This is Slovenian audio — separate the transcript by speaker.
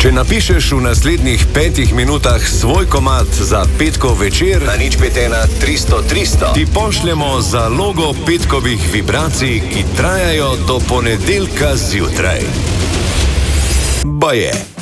Speaker 1: Če napišeš v naslednjih 5 minutah svoj komad za petkov večer
Speaker 2: na 051 300 300,
Speaker 1: ti pošljemo zalogo petkovih vibracij, ki trajajo do ponedeljka zjutraj. Baje.